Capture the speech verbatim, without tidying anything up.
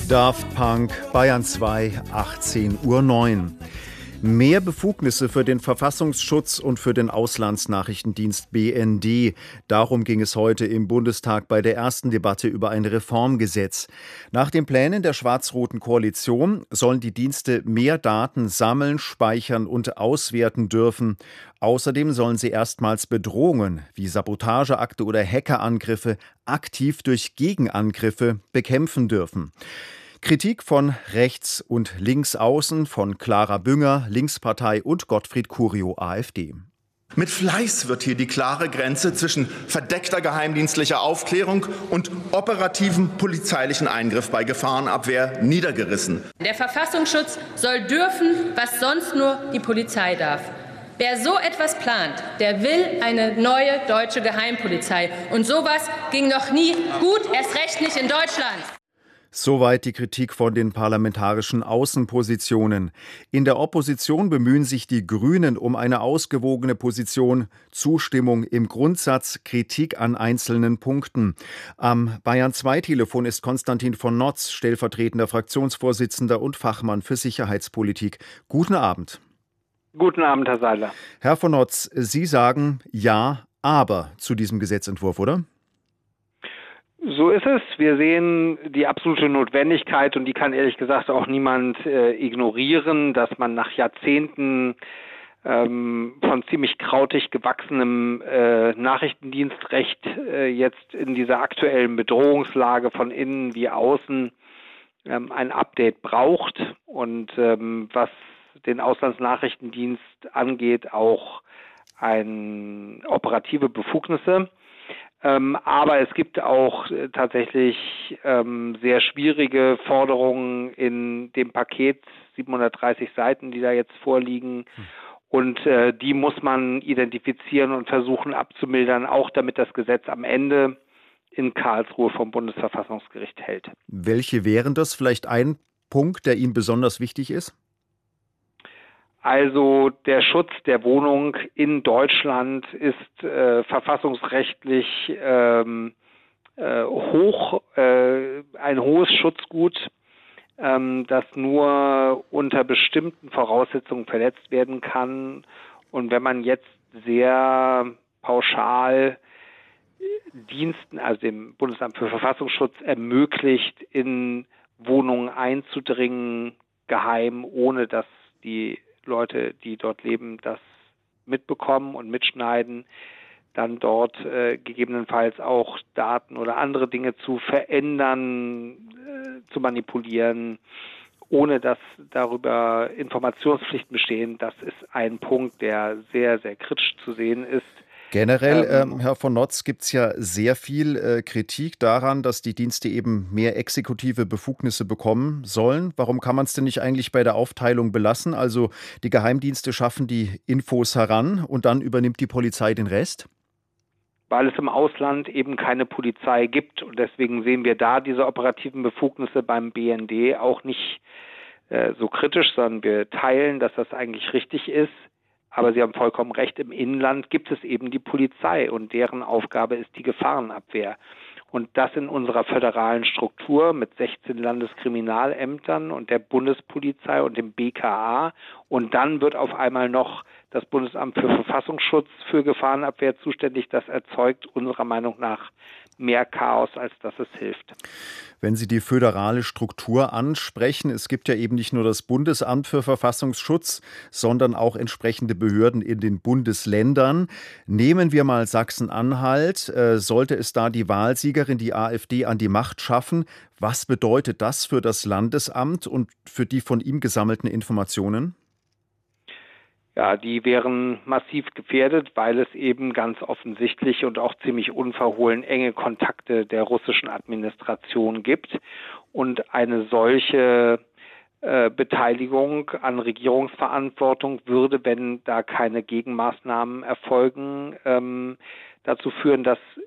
Daft Punk, Bayern zwei, achtzehn Uhr neun. Mehr Befugnisse für den Verfassungsschutz und für den Auslandsnachrichtendienst B N D. Darum ging es heute im Bundestag bei der ersten Debatte über ein Reformgesetz. Nach den Plänen der schwarz-roten Koalition sollen die Dienste mehr Daten sammeln, speichern und auswerten dürfen. Außerdem sollen sie erstmals Bedrohungen wie Sabotageakte oder Hackerangriffe aktiv durch Gegenangriffe bekämpfen dürfen. Kritik von rechts und links außen, von Clara Bünger, Linkspartei und Gottfried Curio, AfD. Mit Fleiß wird hier die klare Grenze zwischen verdeckter geheimdienstlicher Aufklärung und operativem polizeilichen Eingriff bei Gefahrenabwehr niedergerissen. Der Verfassungsschutz soll dürfen, was sonst nur die Polizei darf. Wer so etwas plant, der will eine neue deutsche Geheimpolizei. Und sowas ging noch nie gut, erst recht nicht in Deutschland. Soweit die Kritik von den parlamentarischen Außenpositionen. In der Opposition bemühen sich die Grünen um eine ausgewogene Position, Zustimmung im Grundsatz, Kritik an einzelnen Punkten. Am Bayern zwei Telefon ist Konstantin von Notz, stellvertretender Fraktionsvorsitzender und Fachmann für Sicherheitspolitik. Guten Abend. Guten Abend, Herr Seiler. Herr von Notz, Sie sagen ja, aber zu diesem Gesetzentwurf, oder? So ist es. Wir sehen die absolute Notwendigkeit, und die kann ehrlich gesagt auch niemand äh, ignorieren, dass man nach Jahrzehnten ähm, von ziemlich krautig gewachsenem äh, Nachrichtendienstrecht äh, jetzt in dieser aktuellen Bedrohungslage von innen wie außen ähm, ein Update braucht und ähm, was den Auslandsnachrichtendienst angeht, auch ein operative Befugnisse. Ähm, aber es gibt auch äh, tatsächlich ähm, sehr schwierige Forderungen in dem Paket, siebenhundertdreißig Seiten, die da jetzt vorliegen. Hm. Und äh, die muss man identifizieren und versuchen abzumildern, auch damit das Gesetz am Ende in Karlsruhe vom Bundesverfassungsgericht hält. Welche wären das? Vielleicht ein Punkt, der Ihnen besonders wichtig ist? Also der Schutz der Wohnung in Deutschland ist äh, verfassungsrechtlich ähm, äh, hoch, äh, ein hohes Schutzgut, ähm, das nur unter bestimmten Voraussetzungen verletzt werden kann. Und wenn man jetzt sehr pauschal Diensten, also dem Bundesamt für Verfassungsschutz, ermöglicht, in Wohnungen einzudringen, geheim, ohne dass die Leute, die dort leben, das mitbekommen und mitschneiden, dann dort äh, gegebenenfalls auch Daten oder andere Dinge zu verändern, äh, zu manipulieren, ohne dass darüber Informationspflichten bestehen. Das ist ein Punkt, der sehr, sehr kritisch zu sehen ist. Generell, ähm, Herr von Notz, gibt es ja sehr viel äh, Kritik daran, dass die Dienste eben mehr exekutive Befugnisse bekommen sollen. Warum kann man es denn nicht eigentlich bei der Aufteilung belassen? Also die Geheimdienste schaffen die Infos heran und dann übernimmt die Polizei den Rest? Weil es im Ausland eben keine Polizei gibt. Und deswegen sehen wir da diese operativen Befugnisse beim B N D auch nicht äh, so kritisch, sondern wir teilen, dass das eigentlich richtig ist. Aber Sie haben vollkommen recht, im Inland gibt es eben die Polizei und deren Aufgabe ist die Gefahrenabwehr. Und das in unserer föderalen Struktur mit sechzehn Landeskriminalämtern und der Bundespolizei und dem B K A. Und dann wird auf einmal noch das Bundesamt für Verfassungsschutz für Gefahrenabwehr zuständig. Das erzeugt unserer Meinung nach mehr Chaos, als dass es hilft. Wenn Sie die föderale Struktur ansprechen, es gibt ja eben nicht nur das Bundesamt für Verfassungsschutz, sondern auch entsprechende Behörden in den Bundesländern. Nehmen wir mal Sachsen-Anhalt. Äh, sollte es da die Wahlsiegerin, die AfD, an die Macht schaffen? Was bedeutet das für das Landesamt und für die von ihm gesammelten Informationen? Ja, die wären massiv gefährdet, weil es eben ganz offensichtlich und auch ziemlich unverhohlen enge Kontakte der russischen Administration gibt. Und eine solche äh, Beteiligung an Regierungsverantwortung würde, wenn da keine Gegenmaßnahmen erfolgen, ähm, dazu führen, dass